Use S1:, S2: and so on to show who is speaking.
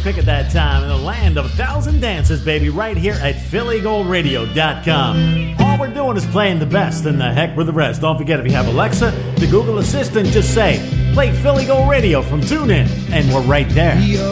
S1: pick at that time in the land of 1,000 dances, baby, right here at PhillyGoldRadio.com. All we're doing is playing the best, and the heck with the rest. Don't forget, if you have Alexa, the Google Assistant, just say, play Philly Gold Radio from TuneIn, and we're right there.